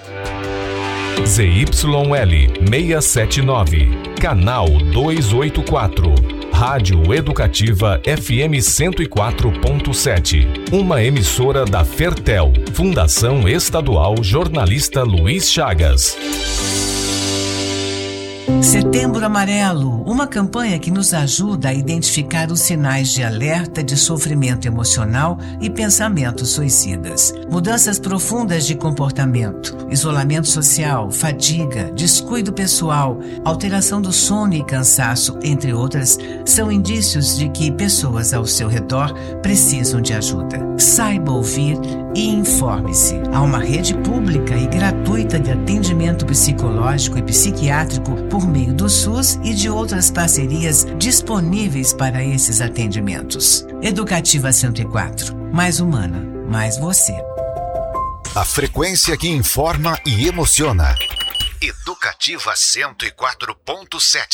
ZYL 679, canal 284, Rádio Educativa FM 104.7, uma emissora da Fertel, Fundação Estadual Jornalista Luiz Chagas. Setembro Amarelo, uma campanha que nos ajuda a identificar os sinais de alerta de sofrimento emocional e pensamentos suicidas. Mudanças profundas de comportamento, isolamento social, fadiga, descuido pessoal, alteração do sono e cansaço, entre outras, são indícios de que pessoas ao seu redor precisam de ajuda. Saiba ouvir e informe-se. Há uma rede pública e gratuita de atendimento psicológico e psiquiátrico por meio do SUS e de outras parcerias disponíveis para esses atendimentos. Educativa 104. Mais humana, mais você. A frequência que informa e emociona. Educativa 104.7.